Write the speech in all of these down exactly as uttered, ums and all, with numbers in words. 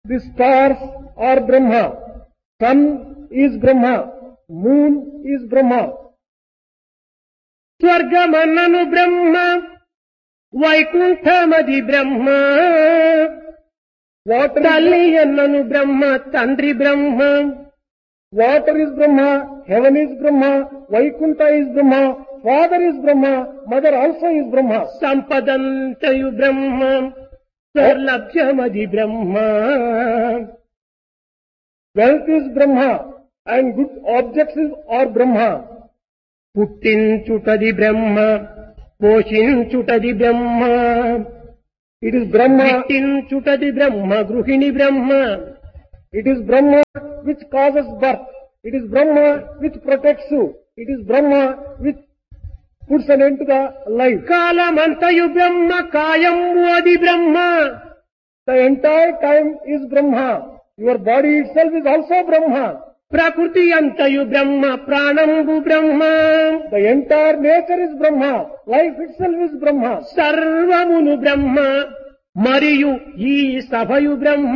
The stars are Brahma. Sun is Brahma. Moon is Brahma. స్వర్గమన్నను Brahma, వైకుంఠమది Brahma, Water తల్లి is, అన్నను బ్రహ్మ, తండ్రి బ్రహ్మ, water is Brahma. Heaven is Brahma. Vaikuntha is Brahma. Father is Brahma. Mother also is Brahma. సంపదంతయు Brahma, సర్లభ్యమది Brahma. Wealth is Brahma. And good objects is, are Brahma. పుట్టించుటది Brahma, పోషించుటది Brahma, It is Brahma. పుట్టించుటది బ్రహ్మ, గృహిణి బ్రహ్మ. It is Brahma which causes birth. It is Brahma which protects you. It is Brahma which puts an end to the life. కాలమంతయు బ్రహ్మ, కాయము అది బ్రహ్మ. The entire time is Brahma. Your body itself is also Brahma. ప్రకృతి అంతయు బ్రహ్మ, ప్రాణంబు బ్రహ్మ. The entire nature is Brahma. Life itself is Brahma. సర్వమును బ్రహ్మ, మరియు ఈ సభయు బ్రహ్మ.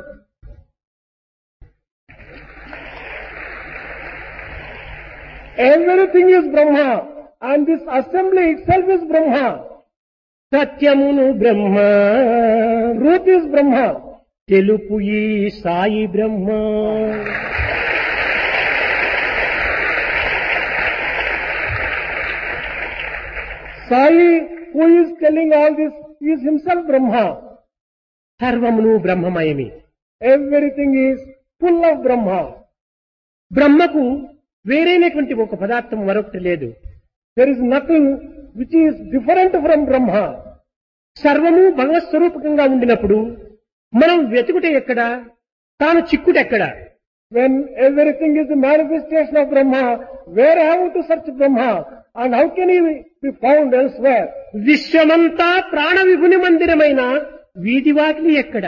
Everything is Brahma. And this assembly itself is Brahma. సత్యమును బ్రహ్మ, Truth is Brahma. తెలుపు ఈ సాయి బ్రహ్మ. Sai, who is telling all this, is himself Brahma. సర్వమును బ్రహ్మమయమే. Everything is full of Brahma. బ్రహ్మకు వేరైనటువంటి ఒక పదార్థం మరొకటి లేదు. There is nothing which is different from Brahma. సర్వము భగవత్ స్వరూపకంగా ఉండినప్పుడు మనం వెతుకుట ఎక్కడ, తాను చిక్కుట ఎక్కడ? When everything is the manifestation of Brahma, where have we to search Brahma? And how can he be found elsewhere? విశ్వమంతా ప్రాణ విభుని మందిరమైన వీధి వాకిలి ఎక్కడ?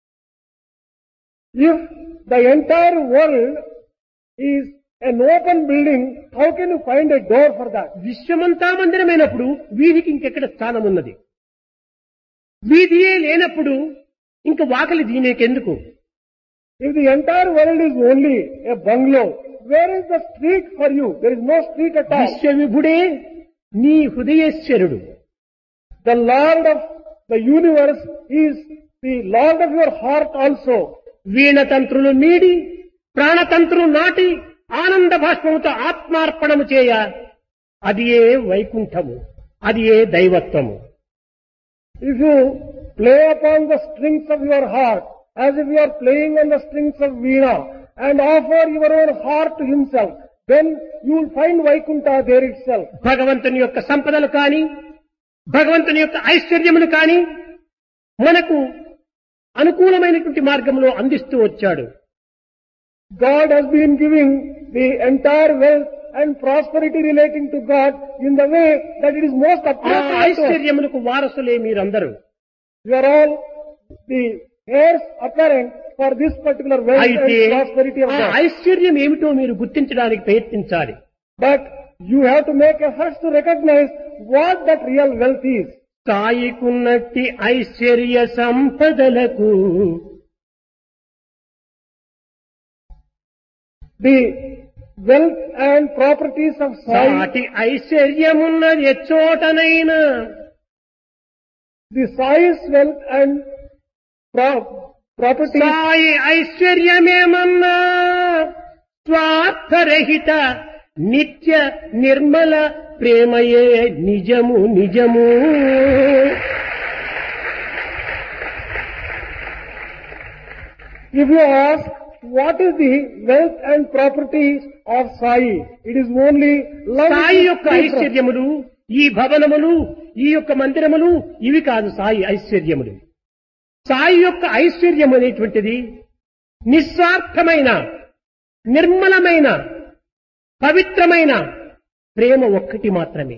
If the entire world is an open building, how can you find a door for that? విశ్వమంతా మందిరమైనప్పుడు వీధికి ఇంకెక్కడ స్థానం ఉన్నది? వీధియే లేనప్పుడు ఇంక వాకిలి దీనేకెందుకు? If the entire world is only a bungalow, where is the street for you? There is no street at all. విశ్వవిభుడే నీ హృదయేశ్వరుడు. The Lord of the universe is the Lord of your heart also. వీణతంత్రులు మీడి ప్రాణతంత్రులు నాటి ఆనంద భాష్పముతో ఆత్మార్పణము చేయ అది ఏ వైకుంఠము, అది ఏ దైవత్వము. If you play upon the strings of your heart, as if you are playing on the strings of Veena, and offer your own heart to himself, then you will find Vaikuntha there itself. భగవంతుని యొక్క సంపదలు కాని, భగవంతుని యొక్క ఐశ్వర్యములు కాని మనకు అనుకూలమైనటువంటి మార్గంలో అందిస్తూ వచ్చాడు. God has been giving the entire wealth and prosperity relating to God in the way that it is most ఆ appropriate to us. ఐశ్వర్యములకు వారసులే మీరందరూ. You are all the heirs apparent for this particular wealth అయితే and prosperity of ఆ God. ఐశ్వర్యం ఏమిటో మీరు గుర్తించడానికి ప్రయత్నించాలి. But you have to make efforts to recognize what that real wealth is. సాయికున్నట్టి Aishwarya సంపదలకు The wealth and properties of Sai, సాటి ఐశ్వర్యమున్నది ఎచ్చోటనైనా the Sai's wealth and pro- properties, Sai ఐశ్వర్యమేమన్నా స్వార్థరహిత నిత్య నిర్మల ప్రేమయే నిజము నిజము. if you ask what is the wealth and properties of Sai, it is only love. Sai is యొక్క different. ఐశ్వర్యములు, ఈ భవనములు, ఈ యొక్క మందిరములు ఇవి కాదు సాయి ఐశ్వర్యములు. సాయి యొక్క ఐశ్వర్యం అనేటువంటిది నిస్వార్థమైన నిర్మలమైన పవిత్రమైన ప్రేమ ఒక్కటి మాత్రమే.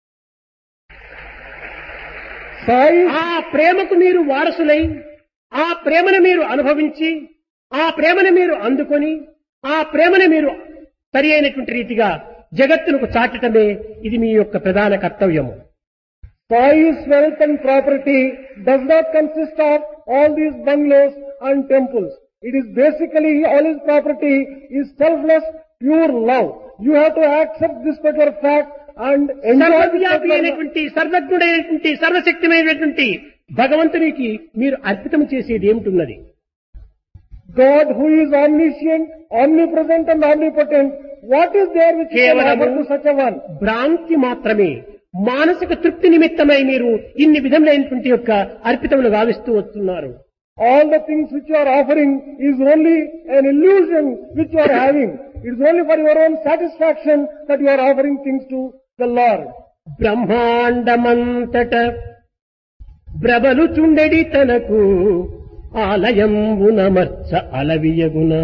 Sai, ఆ ప్రేమకు మీరు వారసులై ఆ ప్రేమను మీరు అనుభవించి ఆ ప్రేమను మీరు అందుకొని ఆ ప్రేమను మీరు సరి అయినటువంటి రీతిగా జగత్తునకు చాటటమే ఇది మీ యొక్క ప్రధాన కర్తవ్యము. Sai's wealth and property does not consist of all these bungalows and temples. It is basically all his property is selfless, pure love. You have to accept this particular fact and enjoy this సర్వవ్యాపి particular అయినటువంటి సర్వజ్ఞుడైనటువంటి సర్వశక్తిమైనటువంటి భగవంతునికి మీరు అర్పితం చేసేది ఏమిటున్నది? God who is omniscient, omnipresent and omnipotent. What is there which you can offer to such a one? భ్రాంతి మాత్రమే. మానసిక తృప్తి నిమిత్తమై మీరు ఇన్ని విధములైనటువంటి యొక్క అర్పితములు గావిస్తూ వస్తున్నారు. All the things which you are offering is only an illusion which you are having. It is only for your own satisfaction that you are offering things to the Lord. బ్రహ్మాండమంతట బ్రబలు చుండెడి తనకు ఆలయంబునమర్చ అలవియగునా.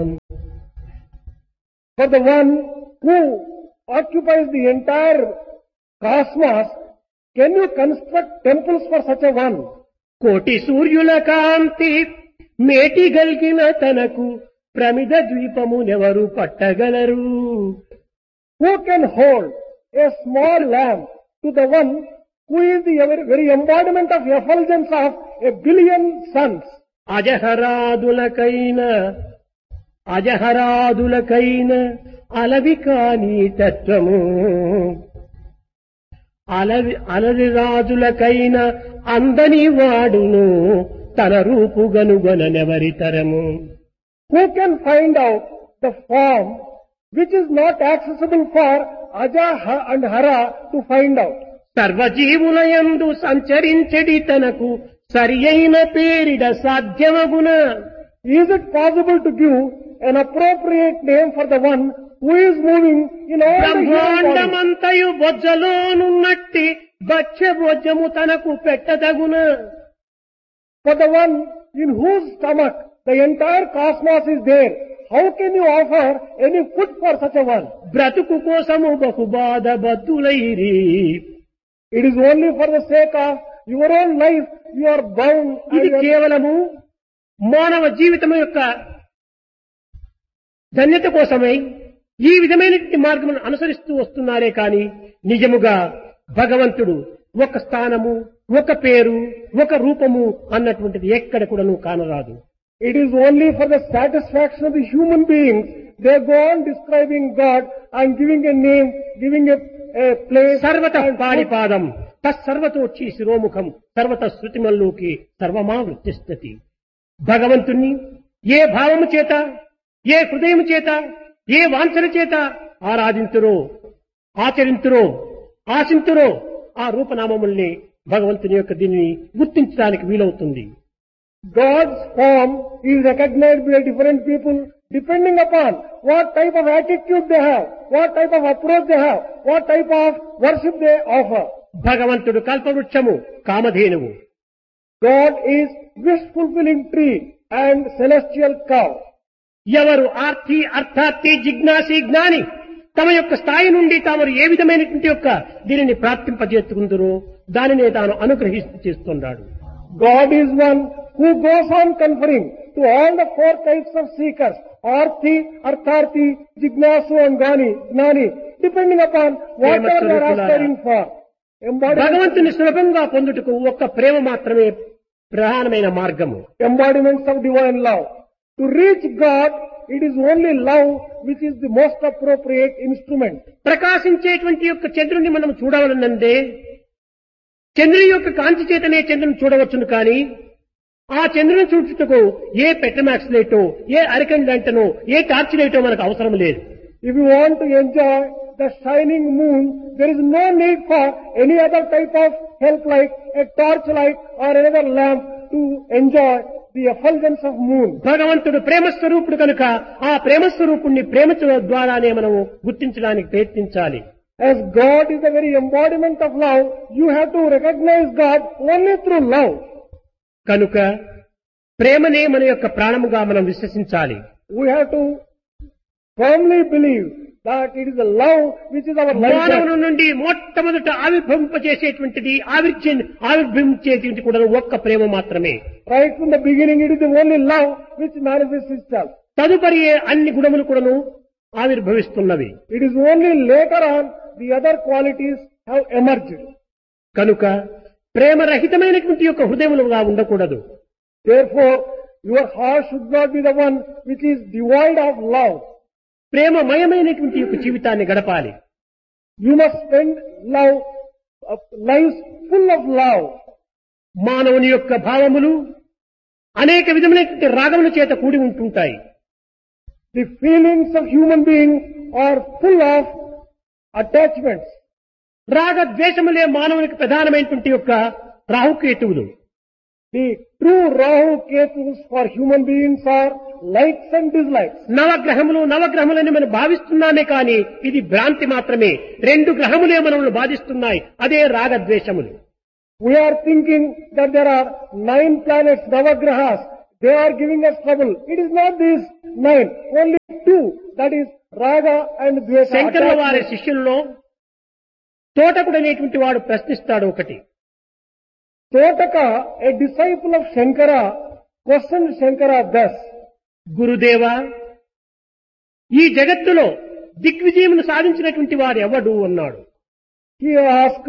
For the one who occupies the entire cosmos, can you construct temples for such a one? కోటి సూర్యుల కాంతి మేటి గల్గిన తనకు ప్రమిద ద్వీపమునెవరు పట్టగలరు? Who can hold a small lamp to the one who is the very, very embodiment of effulgence of a billion suns? అజహరాదులకైన అజహరాదులకైన అలవి కాని తత్వము, అలవి అలవి రాజులకైన అందని వాడును తన రూపుగనుగొనెవరితరము. Who can find out the form which is not accessible for Aja and Hara to find out? సర్వజీవులయందు సంచరించెడి తనకు సరి అయిన పేరిడ సాధ్యమగున. Is it possible to give an appropriate name for the one who is moving in all the human body? బ్రహ్మాండమంతయు బొజ్జలోనున్నట్టి బచ్చ బొజ్జము తనకు పెట్టదగున. For the one in whose stomach the entire cosmos is there, how can you offer any food for such a one? బ్రతుకు కోసము బహుబాధ బద్దులైరి. It is only for the sake of your own life you are bound. ఇది and you are- కేవలము మానవ జీవితం యొక్క ధన్యత కోసమై ఈ విధమైనటువంటి మార్గమును అనుసరిస్తూ వస్తున్నారే కాని నిజముగా భగవంతుడు ఒక స్థానము, ఒక పేరు, ఒక రూపము అన్నటువంటిది ఎక్కడ కూడా నువ్వు కానరాదు. It is only for the satisfaction of the human beings. They go on describing God and giving a name, giving a, a place. సర్వత and పాడిపాదం తత్సర్వతోక్షి శిరోముఖం సర్వత శృతిమల్లోకి సర్వమా వృత్తిష్టతి. భగవంతుణ్ణి ఏ భావము చేత, ఏ హృదయము చేత, ఏ వాంఛన చేత ఆరాధింతురో, ఆచరింతురో, ఆశింతురో ఆ రూపనామముల్ని భగవంతుని యొక్క దీనిని గుర్తించడానికి వీలవుతుంది. God's form is recognized by different people depending upon what type of attitude they have, what type of approach they have, what type of worship they offer. భగవంతుడు కల్పవృక్షము, కామధేనువు. God is wish-fulfilling tree and celestial cow. ఎవరు ఆర్తి అర్థార్థి జిజ్ఞాసి జ్ఞాని తమ యొక్క స్థాయి నుండి తాము ఏ విధమైనటువంటి యొక్క దీనిని ప్రాప్తింపజేసుకుందరో దానినే తాను అనుగ్రహిస్తూ చేస్తున్నాడు. God is one who goes on conferring to all the four types of seekers, Arthi, Artharthi, Jignasu and Gani, Gnani, depending upon whatever they are aspiring for. Embodiment, భగవంతుని సులభంగా పొందుటకు ఒక్క ప్రేమ మాత్రమే ప్రధానమైన మార్గము. embodiments of divine love. To reach God, it is only love which is the most appropriate instrument. ప్రకాశించేటువంటి యొక్క చంద్రుని మనం చూడవలనంటే చంద్రుని యొక్క కాంతి చేతనే చంద్రుని చూడవచ్చును కానీ ఆ చంద్రుని చూచుటకు ఏ పెట్రమాక్స్ లైటో, ఏ అరికన్ లైటనో, ఏ టార్చ్ లైటో మనకు అవసరం లేదు. If you want to enjoy the shining moon, there is no need for any other type of help like a torch light or another lamp to enjoy the effulgence of moon. భగవంతుడు ప్రేమస్వరూపుడు కనుక ఆ ప్రేమస్వరూపుణ్ణి ప్రేమ ద్వారానే మనము గుర్తించడానికి ప్రయత్నించాలి. As God is the very embodiment of love, you have to recognize God only through love. కనుక ప్రేమనే మన యొక్క ప్రాణముగా మనం విశ్వసించాలి. We have to firmly believe that it is the love which is our life. మానవుని నుండి మొట్టమొదట ఆవిర్భవింపజేసేటువంటిది ఆవిర్జ ఆవిర్భవించేటువంటి కూడా ఒక్క ప్రేమ మాత్రమే. Right from the beginning, it is the only love which manifests itself. తదుపరి అన్ని గుణములు కూడాను ఆవిర్భవిస్తున్నవి. It is only later on the other qualities have emerged. కనుక ప్రేమ రహితమైనటువంటి యొక్క హృదయములుగా ఉండకూడదు. Therefore, Your heart should not be the one which is devoid of love. ప్రేమమయమైనటువంటి యొక్క జీవితాన్ని గడపాలి. You must spend love, uh, lives full of love. మానవుని యొక్క భావములు అనేక విధమైనటువంటి రాగముల చేత కూడి ఉంటుంటాయి. The feelings of human beings are full of attachments. రాగ ద్వేషములే మానవునికి ప్రధానమైనటువంటి యొక్క రాహుకేతువులు. The true Rahu Ketus for human beings are likes and dislikes. నవగ్రహములు నవగ్రహములని మనం భావిస్తున్నామే కానీ ఇది భ్రాంతి మాత్రమే. రెండు గ్రహములే మనల్ని బాధిస్తున్నాయి. అదే రాగద్వేషములు. We are thinking that there are nine planets, Navagrahas. They are giving us trouble. It is not these nine. Only two. That is Raga and Dvesha. శంకరుల వారి శిష్యుల్లో తోటకుడు అనేటువంటి వాడు ప్రశ్నిస్తాడు ఒకటి. Totaka, a disciple of Shankara, questioned Shankara thus. గురుదేవా, ఈ జగత్తులో దిగ్విజయమును సాధించినటువంటి వాడు ఎవడు అన్నాడు. He asked,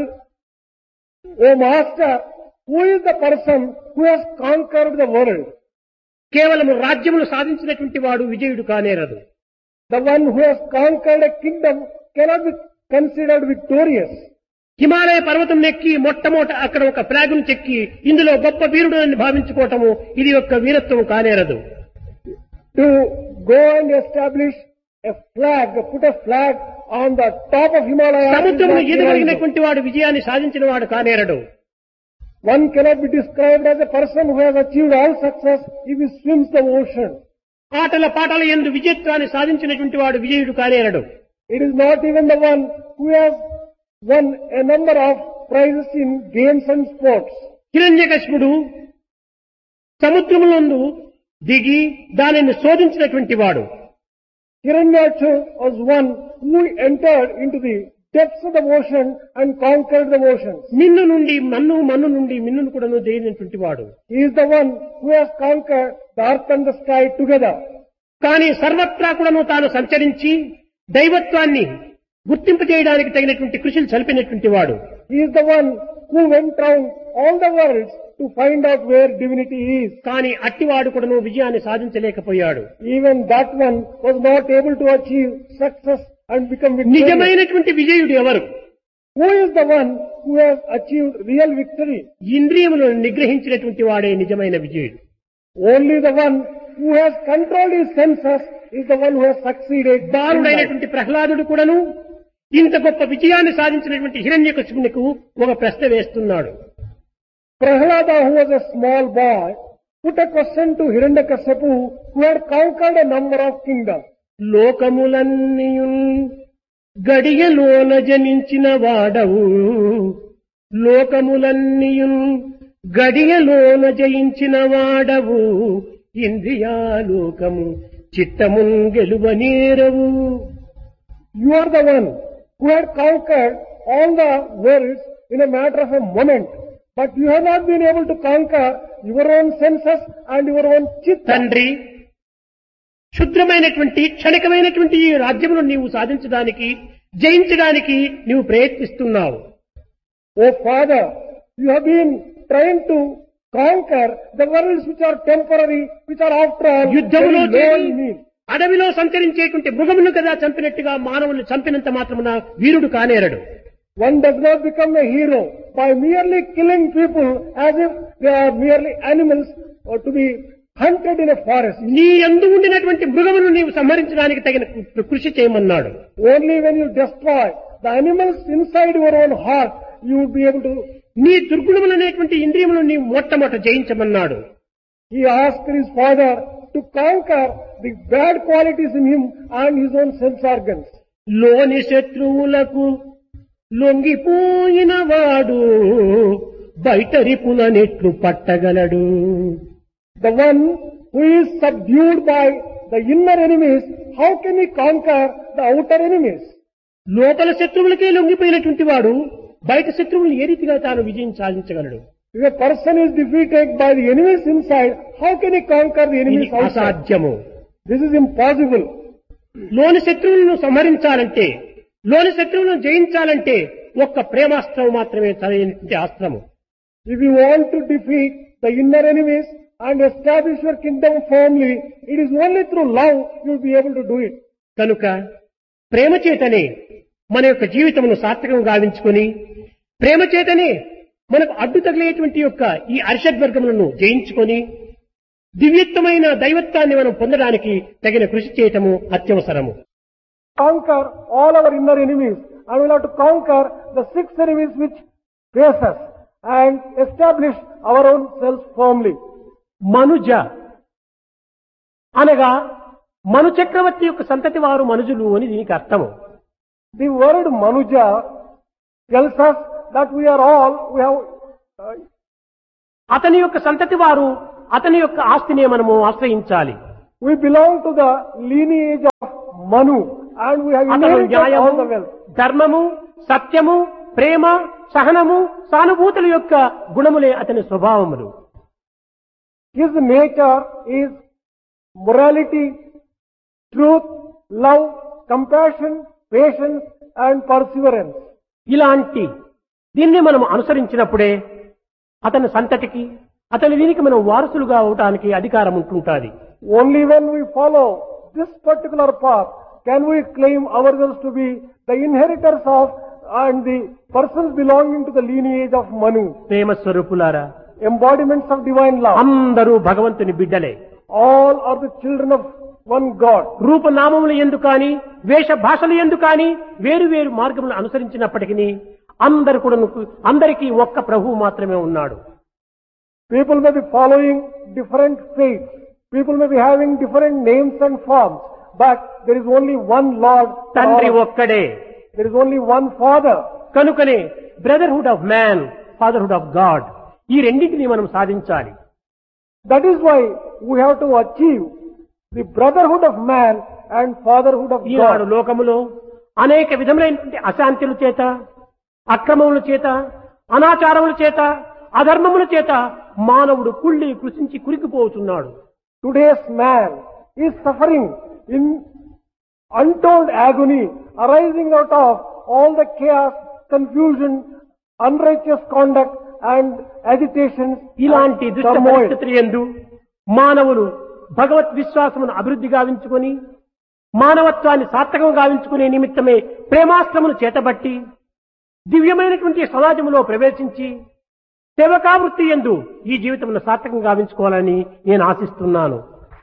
O Master, who is the person who has conquered the world? కేవలం రాజ్యమును సాధించినటువంటి వాడు విజయుడు కానేరదు. The one who has conquered a kingdom cannot be considered victorious. Himalaya పర్వతం నెక్కి మొట్టమొదట అక్కడ ఒక ఫ్లాగును చెక్కి ఇందులో గొప్ప వీరుడు అని భావించుకోవటము ఇది యొక్క వీరత్వం కానేరదు. To go and establish a flag, put a flag on the top of Himalaya. సముద్రమును ఈదగలిగినటువంటి వాడు విజయాన్ని సాధించిన వాడు కానేరడు. One cannot be described as a person who has achieved all success if he swims the ocean. ఆటల పాటల యందు విజయత్వాన్ని సాధించినటువంటి వాడు విజయుడు కానేరడు. It is not even the one who has won a number of prizes in games and sports. హిరణ్యకశిపుడు సముద్రములందు దిగి దానిని శోధించినటువంటి వాడు. Hiranyaksha was one who entered into the depths of the ocean and conquered the oceans. మిన్ను నుండి మన్ను మన్ను నుండి మిన్నును కూడాను జయించినటువంటి వాడు. He is the one who has conquered the earth and the sky together. కానీ సర్వత్రా కూడాను తాను సంచరించి దైవత్వాన్ని గుర్తింపు చేయడానికి తగినటువంటి కృషిని సల్పినటువంటి వాడు. He is the one who went round all the worlds to find out where divinity is. కానీ అట్టివాడు కూడాను విజయాన్ని సాధించలేకపోయాడు. Even that one was not able to achieve success and become victorious. నిజమైనటువంటి విజయుడు ఎవరు? Who is the one who has achieved real victory? ఇంద్రియములను నిగ్రహించినటువంటి వాడే నిజమైన విజయుడు. Only the one who has controlled his senses is the one who has succeeded. బాలుడైనటువంటి ప్రహ్లాదుడు కూడాను ఇంత గొప్ప విజయాన్ని సాధించినటువంటి హిరణ్యకశిపునికి ఒక ప్రశ్న వేస్తున్నాడు. Prahlada, who was a small boy, put a question to Hiranyakashipu, who had conquered a number of kingdoms. లోకములన్నీయున్ గడియలోన జనించిన వాడవు, లోకములన్నీయున్ గడియలోన జయించిన వాడవు, ఇంద్రియాలోకము చిత్తమున్ గెలువనేరవు. You are the one who had conquered all the worlds in a matter of a moment, but you have not been able to conquer your own senses and your own chitta. తండ్రి, క్షుద్రమైనటువంటి క్షణికమైనటువంటి ఈ రాజ్యమును నీవు సాధించడానికి జయించడానికి నీవు ప్రయత్నిస్తున్నావు. Oh Father, you have been trying to conquer the worlds which are temporary, which are after all యుద్ధములో very low in need. అడవిలో సంచరించేటువంటి మృగమును కదా చంపినట్టుగా మానవుని చంపినంత మాత్రమున వీరుడు కానేరడు. One does not become a hero by merely killing people as if they are merely animals or to be hunted in a forest. నీ యందు ఉండినటువంటి మృగమును నీవు సంహరించడానికి తగిన కృషి చేయమన్నాడు. Only when you destroy the animals inside your own heart, you would be able to. నీ దుర్గుణములనేటువంటి ఇంద్రియములను నీవు మొట్టమొదట జయించమన్నాడు. He asked his father to conquer the bad qualities in him and his own sense organs. లోని శత్రువులకు లొంగిపోయిన వాడు బయట రిపులనెట్లు పట్టగలడు. The one who is subdued by the inner enemies, how can he conquer the outer enemies? లోపల శత్రువులకే లొంగిపోయినటువంటి వాడు బయట శత్రువులు ఏ రీతిగా తాను విజయం సాధించగలడు? If a person is defeated by the enemies inside, how can he conquer the enemies ఇది outside? అసాధ్యము. This is impossible. లోని శత్రువులను సంహరించాలంటే, లోని శత్రువులను జయించాలంటే ఒక్క ప్రేమాస్త్రం మాత్రమే సరైనటువంటి అస్త్రము. If you want to defeat the inner enemies, and establish your kingdom firmly, it is only through love you will be able to do it. కనుక ప్రేమ చేతనే మన యొక్క జీవితమును సార్థకం గావించుకొని, ప్రేమ చేతనే మనకు అడ్డు తగిలేటువంటి యొక్క ఈ అరిషడ్వర్గములను జయించుకొని దివ్యత్వమైన దైవత్వాన్ని మనం పొందడానికి తగిన కృషి చేయటము అత్యవసరము. Conquer all our inner enemies, and we will have to conquer the six enemies which face us and establish our own selves firmly. మనుజ అనగా మను చక్రవర్తి యొక్క సంతతి వారు మనుజులు అని దీనికి అర్థము. The word Manuja tells us that we are all, we have, uh, అతని యొక్క సంతతి వారు అతని యొక్క ఆస్తినే మనము ఆశ్రయించాలి. we belong to the lineage of Manu and we have అతను inherited న్యాయము, all the wealth. ధర్మము, సత్యము, ప్రేమ, సహనము, సానుభూతుల యొక్క గుణములే అతని స్వభావములు. His nature is morality, truth, love, compassion, patience and perseverance. ఇలాంటి దీన్ని మనం అనుసరించినప్పుడే అతని సంతతికి అతని వీరికి మనం వారసులుగా అవటానికి అధికారం ఉంటుంటుంది. Only when we follow this particular path can we claim ourselves to be the inheritors of and the persons belonging to the lineage of Manu. ప్రేమ స్వరూపులారా, Embodiments of divine love. అందరూ భగవంతుని బిడ్డలే. All are the children of one God. రూపనామములు ఎందు కానీ వేష భాషలు ఎందు కానీ వేరు వేరు మార్గములను అనుసరించినప్పటికీ అందరు కూడా అందరికీ ఒక్క ప్రభువు మాత్రమే ఉన్నాడు. People may be following different faiths. People may be having different names and forms. But there is only one Lord. తండ్రి ఒక్కడే. There is only one Father. కనుకనే brotherhood of man, fatherhood of God, ఈ రెండింటినీ మనం సాధించాలి. That is why we have to achieve the brotherhood of man and fatherhood of Eenadu God. లోకములో అనేక విధములైనటువంటి అశాంతుల చేత, అక్రమముల చేత, అనాచారముల చేత, అధర్మముల చేత మానవుడు కుళ్ళి కృషించి కురికిపోతున్నాడు. Today's man is suffering in untold agony arising out of all the chaos, confusion, unrighteous conduct and agitations, ఇలాంటి and దుష్ట turmoil. పరిస్థితులు యందు మానవులు భగవత్ విశ్వాసమును అభివృద్ధి గావించుకొని మానవత్వాన్ని సార్థకం గావించుకునే నిమిత్తమే ప్రేమాస్త్రమును చేతబట్టి దివ్యమైనటువంటి సమాజంలో ప్రవేశించి సేవకావృత్తి యందు ఈ జీవితమును సార్థకం గావించుకోవాలని నేను ఆశిస్తున్నాను.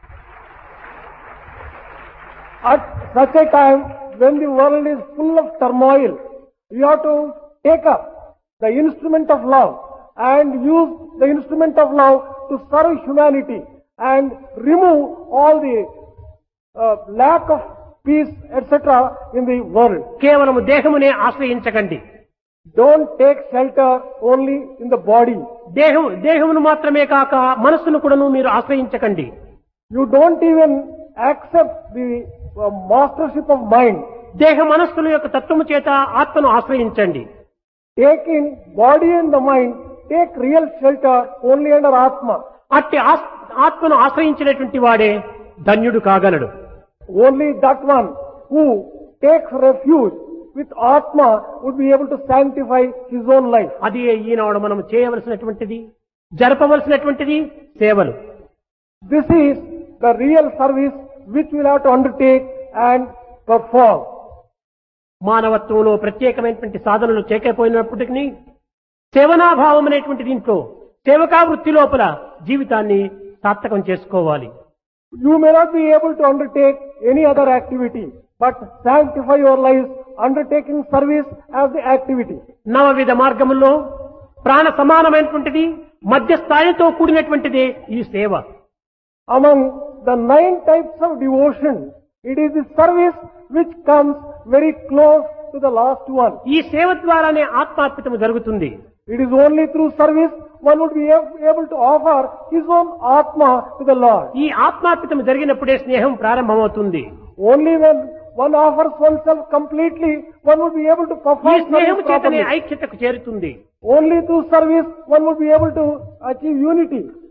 At such a time when the world is full of turmoil, you have to take up the instrument of love and use the instrument of love to serve humanity and remove all the uh, lack of peace, et cetera in the world. కేవలము దేహమునే ఆశ్రయించకండి. Don't take shelter only in the body. దేహం దేహమును మాత్రమే కాక మనస్సును కూడాను మీరు ఆశ్రయించకండి. You don't even accept the uh, mastership of mind. దేహ మనస్సుల యొక్క తత్వము చేత ఆత్మను ఆశ్రయించండి. Take in body and the mind, take real shelter only under Atma. అట్టి ఆస్- ఆత్మను ఆశ్రయించినటువంటి వాడే ధన్యుడు కాగలడు. Only that one who takes refuge with Atma would be able to sanctify his own life. అది ఈనాడు మనం చేయవలసినటువంటిది, జరపవలసినటువంటిది సేవలు. This is the real service which we'll have to undertake and perform. మానవత్వంలో ప్రత్యేకమైనటువంటి సాధనలు చేయకపోయినప్పటికీ సేవనాభావం అనేటువంటి దీంట్లో సేవకా వృత్తి లోపల జీవితాన్ని సార్థకం చేసుకోవాలి. You may not be able to undertake any other activity, but sanctify your lives undertaking service as the activity. నవవిధ మార్గముల్లో ప్రాణ సమానమైనటువంటిది మధ్య స్థాయితో కూడినటువంటిదే ఈ సేవ. Among the nine types of devotion, it is the service which comes very close to the last one. ఈ సేవ ద్వారానే ఆత్మార్పితము జరుగుతుంది. It is only through service one would be able to offer his own Atma to the Lord. ఈ ఆత్మార్పితము జరిగినప్పుడే స్నేహం ప్రారంభమవుతుంది. Only when one offers oneself completely, one would be able to ఈ perform స్నేహము service చేతనే properly. ఐక్యతకు చేరుతుంది. Only through service one would be able to achieve unity.